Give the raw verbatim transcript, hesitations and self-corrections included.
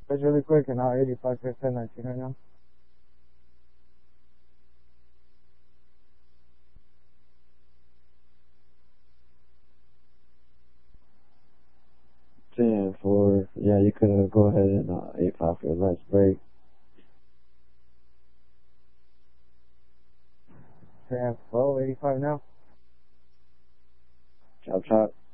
It's really quick and now eighty-five percent nineteen right now. ten four. Yeah, you could uh, go ahead and uh, eight five for your last break. ten four, eighty-five now. Chop chop.